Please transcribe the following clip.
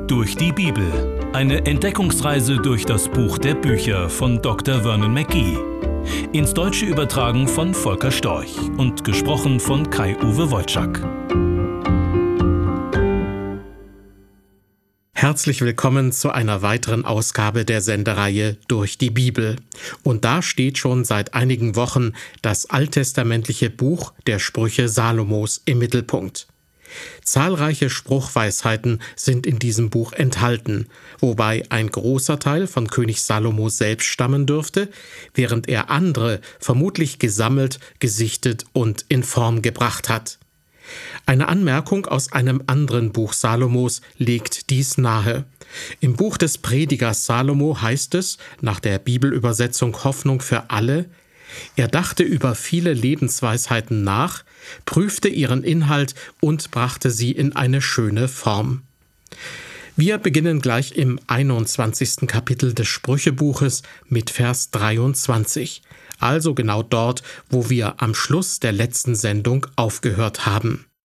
Durch die Bibel. Eine Entdeckungsreise durch das Buch der Bücher von Dr. Vernon McGee. Ins Deutsche übertragen von Volker Storch und gesprochen von Kai-Uwe Wolczak. Herzlich willkommen zu einer weiteren Ausgabe der Sendereihe Durch die Bibel. Und da steht schon seit einigen Wochen das alttestamentliche Buch der Sprüche Salomos im Mittelpunkt. Zahlreiche Spruchweisheiten sind in diesem Buch enthalten, wobei ein großer Teil von König Salomo selbst stammen dürfte, während er andere vermutlich gesammelt, gesichtet und in Form gebracht hat. Eine Anmerkung aus einem anderen Buch Salomos legt dies nahe. Im Buch des Predigers Salomo heißt es, nach der Bibelübersetzung Hoffnung für alle: Er dachte über viele Lebensweisheiten nach, prüfte ihren Inhalt und brachte sie in eine schöne Form. Wir beginnen gleich im 21. Kapitel des Sprüchebuches mit Vers 23, also genau dort, wo wir am Schluss der letzten Sendung aufgehört haben.